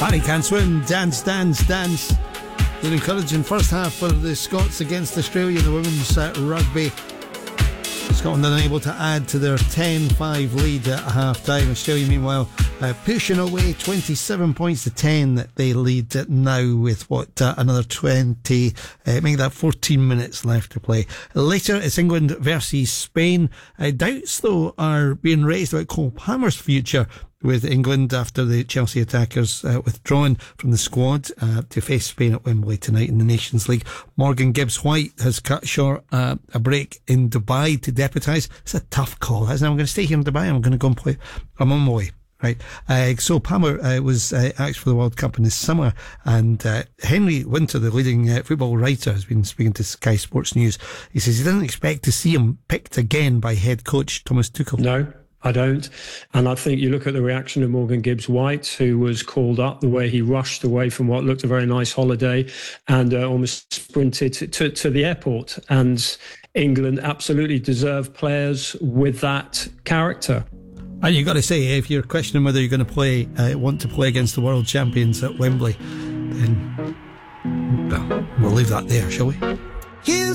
Barry Can Swim, Dance, Dance, Dance. An encouraging first half for the Scots against Australia in the women's rugby. Scotland unable to add to their 10-5 lead at half-time. Australia, meanwhile, pushing away 27 points to 10 that they lead now with, another 20, making that 14 minutes left to play. Later, it's England versus Spain. Doubts, though, are being raised about Cole Palmer's future with England after the Chelsea attackers withdrawn from the squad to face Spain at Wembley tonight in the Nations League. Morgan Gibbs-White has cut short a break in Dubai to deputise. It's a tough call, isn't it? I'm going to stay here in Dubai. I'm going to go and play. I'm on my way. Right. So Palmer was asked for the World Cup in the summer, and Henry Winter, the leading football writer, has been speaking to Sky Sports News. He says he doesn't expect to see him picked again by head coach Thomas Tuchel. No, I don't. And I think you look at the reaction of Morgan Gibbs-White, who was called up, the way he rushed away from what looked a very nice holiday and almost sprinted to the airport. And England absolutely deserve players with that character. And you've got to say, if you're questioning whether you're going to want to play against the world champions at Wembley, then we'll leave that there, shall we?